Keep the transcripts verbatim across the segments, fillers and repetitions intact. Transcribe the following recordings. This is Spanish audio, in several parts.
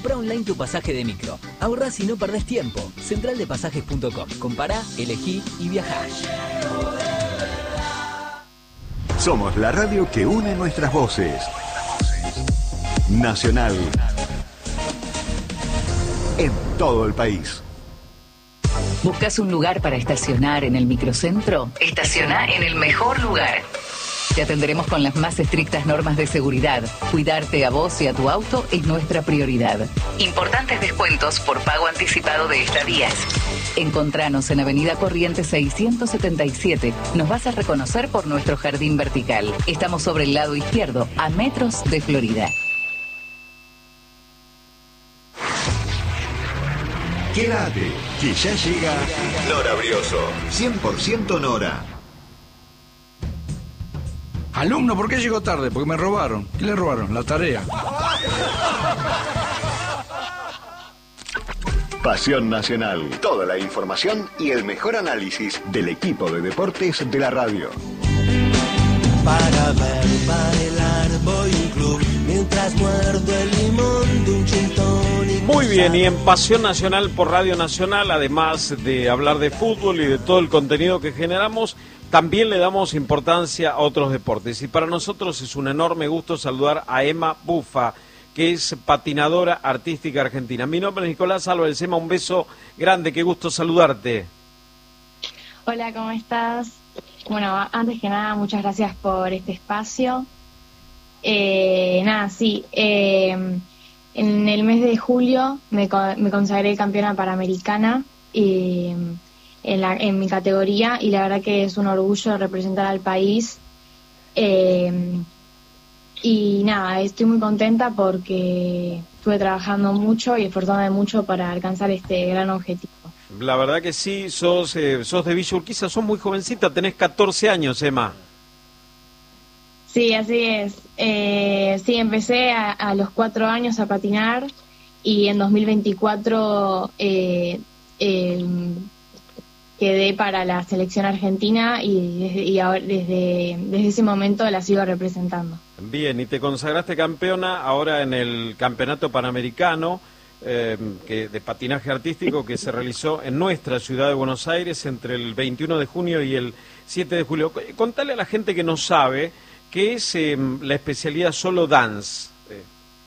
Compra online tu pasaje de micro. Ahorrás y no perdés tiempo. central de pasajes punto com. Compará, elegí y viajá. Somos la radio que une nuestras voces. Nacional. En todo el país. ¿Buscas un lugar para estacionar en el microcentro? Estaciona en el mejor lugar. Te atenderemos con las más estrictas normas de seguridad. Cuidarte a vos y a tu auto es nuestra prioridad. Importantes descuentos por pago anticipado de estadías. Encontranos en Avenida Corrientes seiscientos setenta y siete. Nos vas a reconocer por nuestro jardín vertical. Estamos sobre el lado izquierdo, a metros de Florida. Quédate, que ya llega Nora Brioso. cien por ciento Nora. Alumno, ¿por qué llegó tarde? Porque me robaron. ¿Qué le robaron? La tarea. Pasión Nacional. Toda la información y el mejor análisis del equipo de deportes de la radio. Para ver bailar voy a un club mientras muerdo el limón de un gin tonic. Muy bien, y en Pasión Nacional por Radio Nacional, además de hablar de fútbol y de todo el contenido que generamos, también le damos importancia a otros deportes. Y para nosotros es un enorme gusto saludar a Emma Bufa, que es patinadora artística argentina. Mi nombre es Nicolás Álvarez. Emma, un beso grande, qué gusto saludarte. Hola, ¿cómo estás? Bueno, antes que nada, muchas gracias por este espacio. Eh, nada, sí, eh, en el mes de julio me, me consagré campeona panamericana y, en, la, en mi categoría, y la verdad que es un orgullo representar al país. Eh, y nada, estoy muy contenta porque estuve trabajando mucho y esforzándome mucho para alcanzar este gran objetivo. La verdad que sí, sos, eh, sos de Villa Urquiza, sos muy jovencita, tenés catorce años, Emma. Sí, así es. Eh, sí, empecé a, a los cuatro años a patinar y en dos mil veinticuatro eh, eh, quedé para la selección argentina y, desde, y ahora, desde, desde ese momento la sigo representando. Bien, y te consagraste campeona ahora en el Campeonato Panamericano eh, que, de patinaje artístico que se realizó en nuestra ciudad de Buenos Aires entre el veintiuno de junio y el siete de julio. Contale a la gente que no sabe qué es eh, la especialidad solo dance. Eh.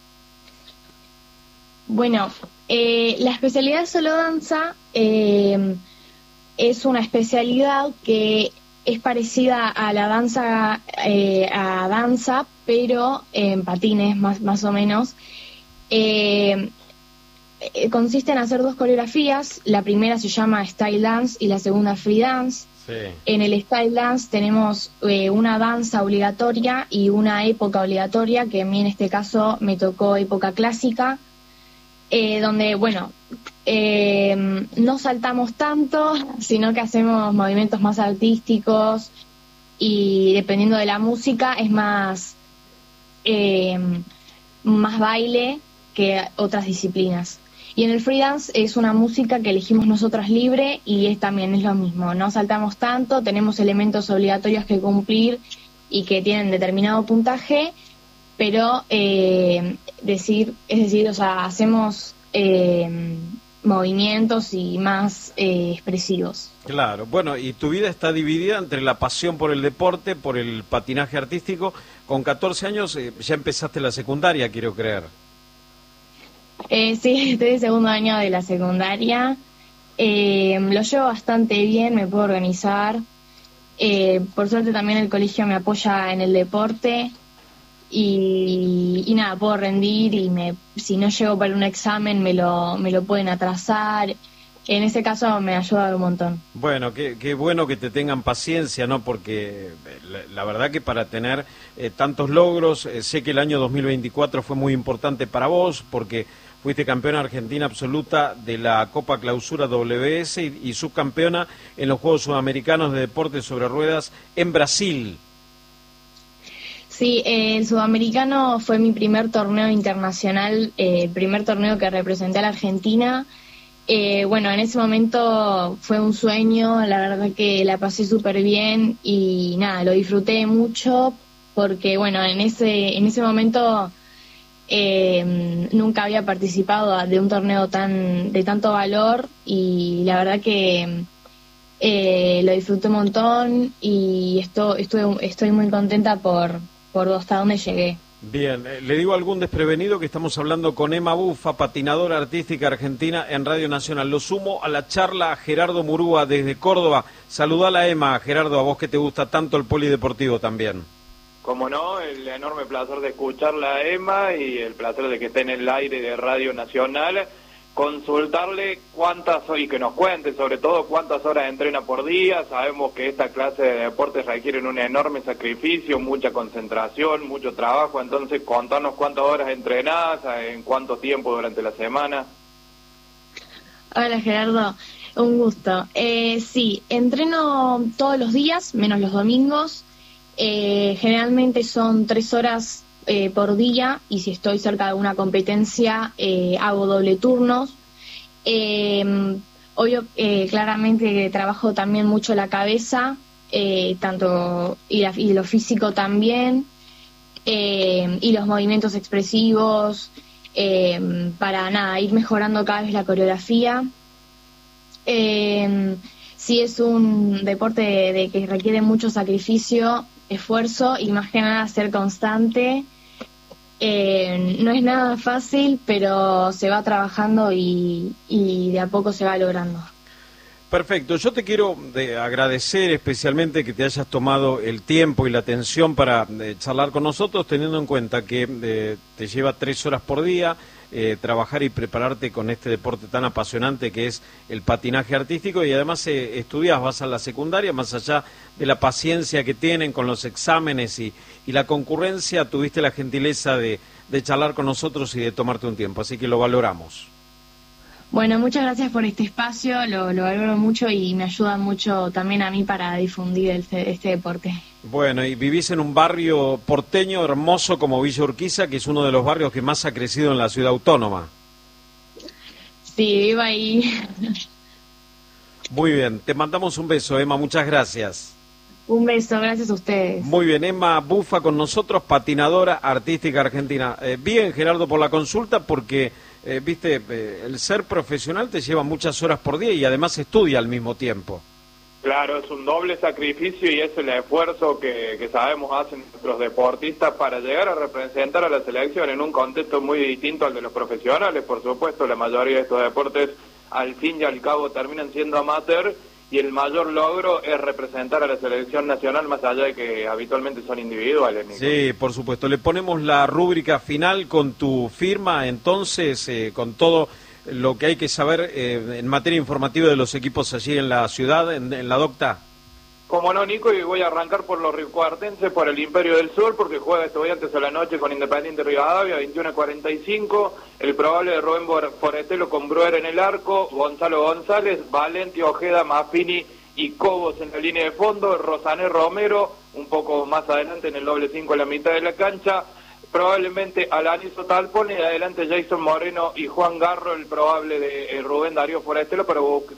Bueno, eh, la especialidad solo danza eh, es una especialidad que es parecida a la danza, eh, a danza, pero en patines más, más o menos. Eh, eh, consiste en hacer dos coreografías. La primera se llama Style Dance y la segunda Free Dance. Sí. En el Style Dance tenemos eh, una danza obligatoria y una época obligatoria, que a mí en este caso me tocó época clásica, eh, donde, bueno, eh, no saltamos tanto, sino que hacemos movimientos más artísticos y dependiendo de la música es más, eh, más baile que otras disciplinas. Y en el free dance es una música que elegimos nosotras libre y es también es lo mismo, no saltamos tanto, tenemos elementos obligatorios que cumplir y que tienen determinado puntaje, pero eh, decir, es decir, o sea, hacemos eh, movimientos y más eh, expresivos. Claro, bueno, y tu vida está dividida entre la pasión por el deporte, por el patinaje artístico. Con catorce años eh, ya empezaste la secundaria, quiero creer. Eh, sí, estoy de segundo año de la secundaria. Eh, lo llevo bastante bien, me puedo organizar. Eh, por suerte también el colegio me apoya en el deporte. Y, y nada, puedo rendir y me, si no llego para un examen me lo, me lo pueden atrasar. En ese caso me ayuda un montón. Bueno, qué, qué bueno que te tengan paciencia, ¿no? Porque la, la verdad que para tener eh, tantos logros, eh, sé que el año dos mil veinticuatro fue muy importante para vos, porque fuiste campeona argentina absoluta de la Copa Clausura W S y, y subcampeona en los Juegos Sudamericanos de Deportes sobre Ruedas en Brasil. Sí, eh, el Sudamericano fue mi primer torneo internacional, eh, el primer torneo que representé a la Argentina. Eh, bueno, en ese momento fue un sueño, la verdad que la pasé súper bien y nada, lo disfruté mucho porque, bueno, en ese en ese momento Eh, nunca había participado de un torneo tan de tanto valor y la verdad que eh, lo disfruté un montón y esto, estuve, estoy muy contenta por, por hasta dónde llegué. Bien, eh, le digo a algún desprevenido que estamos hablando con Emma Bufa, patinadora artística argentina en Radio Nacional. Lo sumo a la charla a Gerardo Murúa desde Córdoba. Saludala a Emma, Gerardo, a vos que te gusta tanto el polideportivo también. Como no, el enorme placer de escucharla a Emma y el placer de que esté en el aire de Radio Nacional. Consultarle cuántas, y que nos cuente sobre todo cuántas horas entrena por día. Sabemos que esta clase de deportes requieren un enorme sacrificio, mucha concentración, mucho trabajo. Entonces, contanos cuántas horas entrenás, en cuánto tiempo durante la semana. Hola Gerardo, un gusto. Eh, sí, entreno todos los días, menos los domingos. Eh, generalmente son tres horas eh, por día y si estoy cerca de una competencia eh, hago doble turnos. Eh, obvio, eh, claramente que trabajo también mucho la cabeza, eh, tanto y, la, y lo físico también, eh, y los movimientos expresivos, eh, para nada, ir mejorando cada vez la coreografía. Eh, sí es un deporte de, de que requiere mucho sacrificio, esfuerzo y más que nada ser constante. Eh, no es nada fácil, pero se va trabajando y, y de a poco se va logrando. Perfecto, yo te quiero de agradecer especialmente que te hayas tomado el tiempo y la atención para eh, charlar con nosotros, teniendo en cuenta que eh, te lleva tres horas por día eh, trabajar y prepararte con este deporte tan apasionante que es el patinaje artístico y además eh, estudias, vas a la secundaria, más allá de la paciencia que tienen con los exámenes y, y la concurrencia, tuviste la gentileza de, de charlar con nosotros y de tomarte un tiempo, así que lo valoramos. Bueno, muchas gracias por este espacio, lo, lo valoro mucho y me ayuda mucho también a mí para difundir este, este deporte. Bueno, y vivís en un barrio porteño hermoso como Villa Urquiza, que es uno de los barrios que más ha crecido en la ciudad autónoma. Sí, vivo ahí. Muy bien, te mandamos un beso, Emma, muchas gracias. Un beso, gracias a ustedes. Muy bien, Emma Bufa con nosotros, patinadora artística argentina. Eh, bien, Gerardo, por la consulta, porque, eh, viste, eh, el ser profesional te lleva muchas horas por día y además estudia al mismo tiempo. Claro, es un doble sacrificio y es el esfuerzo que, que sabemos hacen nuestros deportistas para llegar a representar a la selección en un contexto muy distinto al de los profesionales. Por supuesto, la mayoría de estos deportes al fin y al cabo terminan siendo amateur y el mayor logro es representar a la selección nacional más allá de que habitualmente son individuales, Nico. Sí, por supuesto. Le ponemos la rúbrica final con tu firma, entonces, eh, con todo lo que hay que saber eh, en materia informativa de los equipos allí en la ciudad, en, en la Docta. Como no, Nico, y voy a arrancar por los ricuartenses, por el Imperio del Sur, porque juega estudiantes a la noche con Independiente Rivadavia, veintiuno a cuarenta y cinco, el probable de Rubén Forestelo con Bruer en el arco, Gonzalo González, Valenti, Ojeda, Maffini y Cobos en la línea de fondo, Rosané Romero, un poco más adelante en el doble cinco en la mitad de la cancha, probablemente Alanizo Talpone, y adelante Jason Moreno y Juan Garro, el probable de eh, Rubén Darío Forestelo, pero